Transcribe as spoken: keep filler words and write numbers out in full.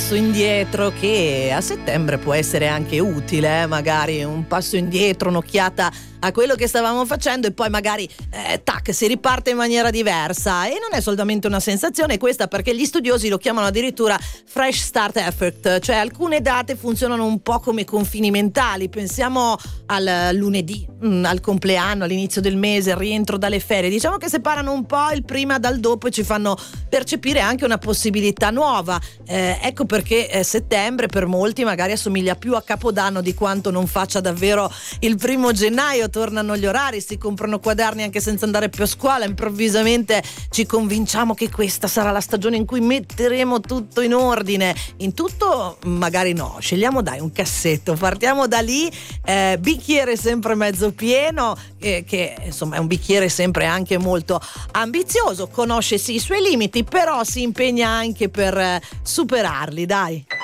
passo indietro che a settembre può essere anche utile, eh? Magari un passo indietro, un'occhiata a quello che stavamo facendo e poi magari eh, tac, si riparte in maniera diversa. E non è solamente una sensazione questa, perché gli studiosi lo chiamano addirittura fresh start effect, cioè alcune date funzionano un po' come confini mentali. Pensiamo al lunedì, mh, al compleanno, all'inizio del mese, al rientro dalle ferie, diciamo che separano un po' il prima dal dopo e ci fanno percepire anche una possibilità nuova. Eh, ecco perché eh, settembre per molti magari assomiglia più a Capodanno di quanto non faccia davvero il primo gennaio. Tornano gli orari, si comprano quaderni anche senza andare più a scuola, improvvisamente ci convinciamo che questa sarà la stagione in cui metteremo tutto in ordine. In tutto magari no, scegliamo dai un cassetto, partiamo da lì, eh, bicchiere sempre mezzo pieno, eh, che insomma è un bicchiere sempre anche molto ambizioso, conosce sì i suoi limiti, però si impegna anche per eh, superarli, dai.